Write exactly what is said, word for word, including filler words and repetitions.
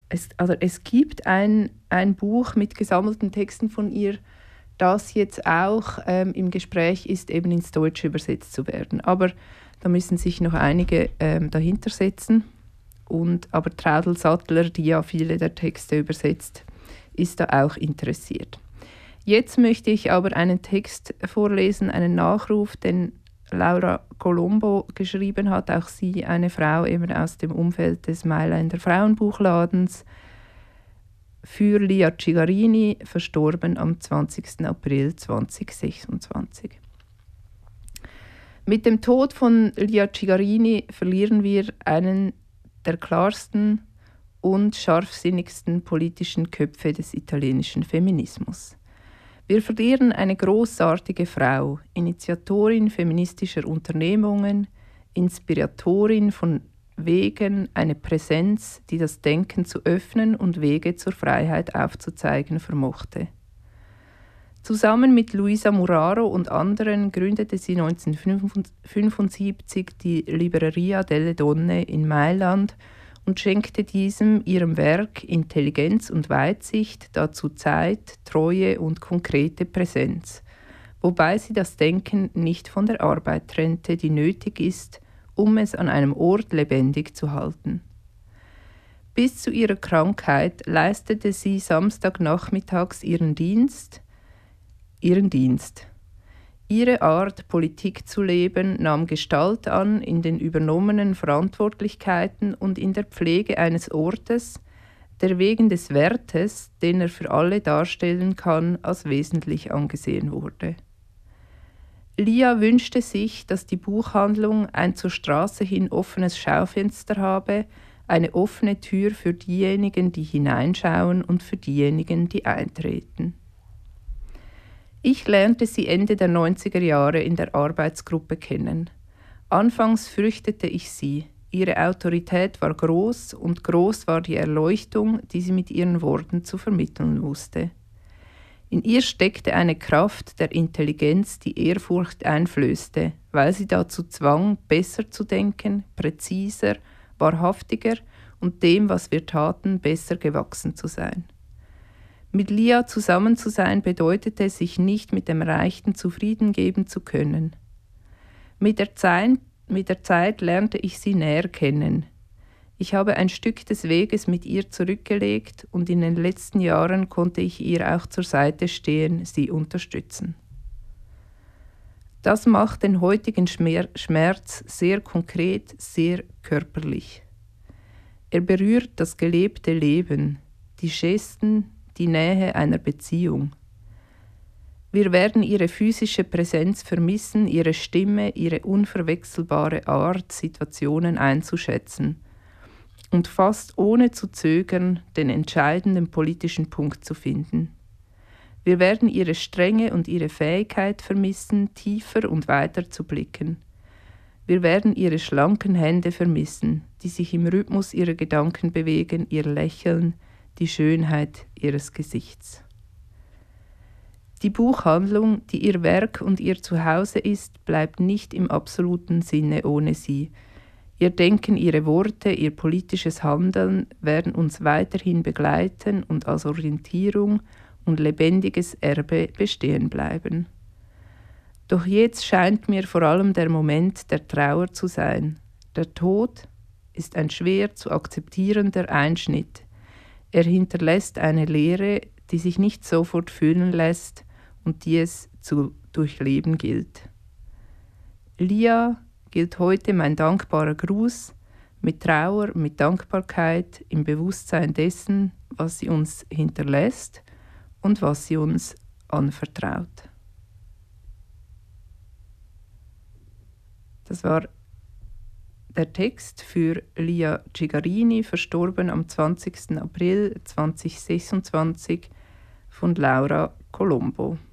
es, also es gibt ein, ein Buch mit gesammelten Texten von ihr, das jetzt auch ähm, im Gespräch ist, eben ins Deutsche übersetzt zu werden. Aber da müssen sich noch einige ähm, dahinter setzen. Und, aber Traudl Sattler, die ja viele der Texte übersetzt, ist da auch interessiert. Jetzt möchte ich aber einen Text vorlesen, einen Nachruf, den Laura Colombo geschrieben hat, auch sie eine Frau eben aus dem Umfeld des Mailänder Frauenbuchladens, für Lia Cigarini, verstorben am zwanzigsten April zweitausendsechsundzwanzig. Mit dem Tod von Lia Cigarini verlieren wir einen der klarsten und scharfsinnigsten politischen Köpfe des italienischen Feminismus. Wir verlieren eine großartige Frau, Initiatorin feministischer Unternehmungen, Inspiratorin von Wegen, eine Präsenz, die das Denken zu öffnen und Wege zur Freiheit aufzuzeigen vermochte. Zusammen mit Luisa Muraro und anderen gründete sie neunzehnhundertfünfundsiebzig die Libreria delle Donne in Mailand und schenkte diesem ihrem Werk Intelligenz und Weitsicht, dazu Zeit, Treue und konkrete Präsenz, wobei sie das Denken nicht von der Arbeit trennte, die nötig ist, um es an einem Ort lebendig zu halten. Bis zu ihrer Krankheit leistete sie samstagnachmittags ihren Dienst, ihren Dienst. Ihre Art, Politik zu leben, nahm Gestalt an in den übernommenen Verantwortlichkeiten und in der Pflege eines Ortes, der wegen des Wertes, den er für alle darstellen kann, als wesentlich angesehen wurde. Lia wünschte sich, dass die Buchhandlung ein zur Straße hin offenes Schaufenster habe, eine offene Tür für diejenigen, die hineinschauen und für diejenigen, die eintreten. Ich lernte sie Ende der neunziger Jahre in der Arbeitsgruppe kennen. Anfangs fürchtete ich sie. Ihre Autorität war groß und groß war die Erleuchtung, die sie mit ihren Worten zu vermitteln wusste. In ihr steckte eine Kraft der Intelligenz, die Ehrfurcht einflößte, weil sie dazu zwang, besser zu denken, präziser, wahrhaftiger und dem, was wir taten, besser gewachsen zu sein. Mit Lia zusammen zu sein bedeutete, sich nicht mit dem Erreichten zufrieden geben zu können. Mit der Zeit, mit der Zeit lernte ich sie näher kennen. Ich habe ein Stück des Weges mit ihr zurückgelegt und in den letzten Jahren konnte ich ihr auch zur Seite stehen, sie unterstützen. Das macht den heutigen Schmerz sehr konkret, sehr körperlich. Er berührt das gelebte Leben, die Gesten, die Nähe einer Beziehung. Wir werden ihre physische Präsenz vermissen, ihre Stimme, ihre unverwechselbare Art, Situationen einzuschätzen und fast ohne zu zögern den entscheidenden politischen Punkt zu finden. Wir werden ihre Strenge und ihre Fähigkeit vermissen, tiefer und weiter zu blicken. Wir werden ihre schlanken Hände vermissen, die sich im Rhythmus ihrer Gedanken bewegen, ihr Lächeln, die Schönheit ihres Gesichts. Die Buchhandlung, die ihr Werk und ihr Zuhause ist, bleibt nicht im absoluten Sinne ohne sie. Ihr Denken, ihre Worte, ihr politisches Handeln werden uns weiterhin begleiten und als Orientierung und lebendiges Erbe bestehen bleiben. Doch jetzt scheint mir vor allem der Moment der Trauer zu sein. Der Tod ist ein schwer zu akzeptierender Einschnitt. Er hinterlässt eine Leere, die sich nicht sofort fühlen lässt und die es zu durchleben gilt. Lia gilt heute mein dankbarer Gruß, mit Trauer, mit Dankbarkeit, im Bewusstsein dessen, was sie uns hinterlässt und was sie uns anvertraut. Das war der Text für Lia Cigarini, verstorben am zwanzigsten April zweitausendsechsundzwanzig, von Laura Colombo.